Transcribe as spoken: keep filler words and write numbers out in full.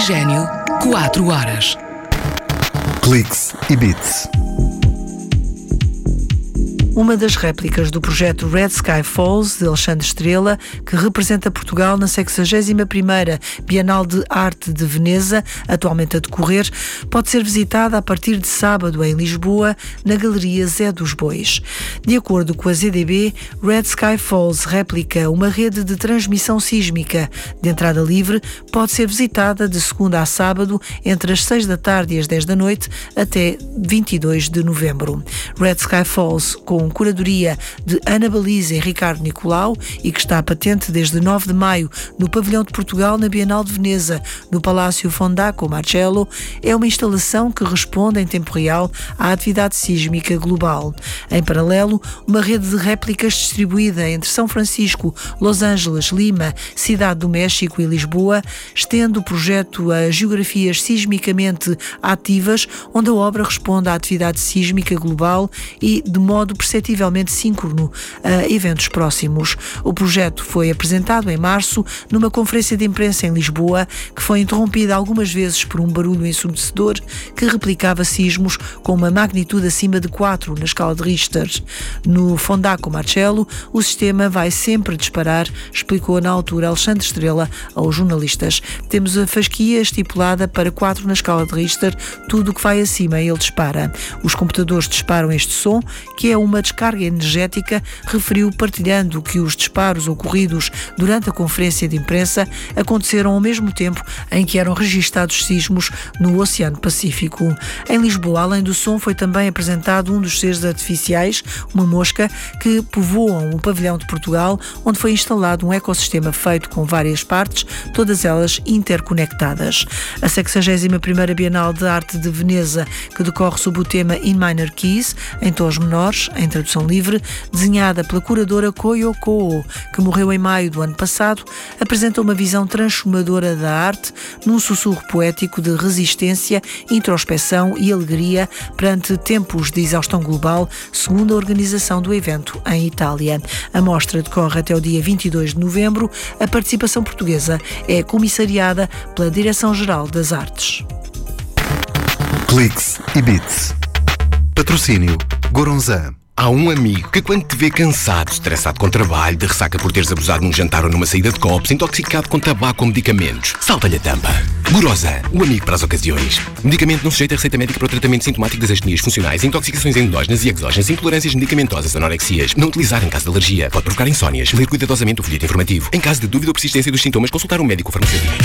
Oxigênio, quatro horas. Cliques e Bits. Uma das réplicas do projeto Red Sky Falls, de Alexandre Estrela, que representa Portugal na sexagésima primeira Bienal de Arte de Veneza, atualmente a decorrer, pode ser visitada a partir de sábado em Lisboa, na Galeria Zé dos Bois. De acordo com a Z D B, Red Sky Falls réplica uma rede de transmissão sísmica de entrada livre, pode ser visitada de segunda a sábado, entre as seis da tarde e as dez da noite, até vinte e dois de novembro. Red Sky Falls, com curadoria de Ana Baliza e Ricardo Nicolau, e que está patente desde nove de maio no Pavilhão de Portugal na Bienal de Veneza, no Palácio Fondaco Marcello, é uma instalação que responde em tempo real à atividade sísmica global. Em paralelo, uma rede de réplicas distribuída entre São Francisco, Los Angeles, Lima, Cidade do México e Lisboa estende o projeto a geografias sismicamente ativas, onde a obra responde à atividade sísmica global e de modo perceptivelmente síncrono a eventos próximos. O projeto foi apresentado em março numa conferência de imprensa em Lisboa, que foi interrompida algumas vezes por um barulho ensurdecedor que replicava sismos com uma magnitude acima de quatro na escala de Richter. No Fondaco Marcello, o sistema vai sempre disparar, explicou na altura Alexandre Estrela aos jornalistas. Temos a fasquia estipulada para quatro na escala de Richter, tudo o que vai acima ele dispara. Os computadores disparam este som, que é uma descarga energética, referiu, partilhando que os disparos ocorridos durante a conferência de imprensa aconteceram ao mesmo tempo em que eram registados sismos no Oceano Pacífico. Em Lisboa, além do som, foi também apresentado um dos seres artificiais, uma mosca, que povoam o Pavilhão de Portugal, onde foi instalado um ecossistema feito com várias partes, todas elas interconectadas. A sexagésima primeira Bienal de Arte de Veneza, que decorre sob o tema In Minor Keys, em tons menores, em tradução livre, desenhada pela curadora Koyo Koo, que morreu em maio do ano passado, apresenta uma visão transformadora da arte num sussurro poético de resistência, introspeção e alegria perante tempos de exaustão global, segundo a organização do evento em Itália. A mostra decorre até o dia vinte e dois de novembro. A participação portuguesa é comissariada pela Direção-Geral das Artes. Cliques e Bits. Patrocínio Goronzan. Há um amigo que, quando te vê cansado, estressado com trabalho, de ressaca por teres abusado num jantar ou numa saída de copos, intoxicado com tabaco ou medicamentos, salta-lhe a tampa. Goronzan, o amigo para as ocasiões. Medicamento não sujeito a receita médica para o tratamento sintomático das astenias funcionais, intoxicações endógenas e exógenas, intolerâncias medicamentosas, anorexias. Não utilizar em caso de alergia. Pode provocar insónias. Ler cuidadosamente o folheto informativo. Em caso de dúvida ou persistência dos sintomas, consultar um médico ou farmacêutico.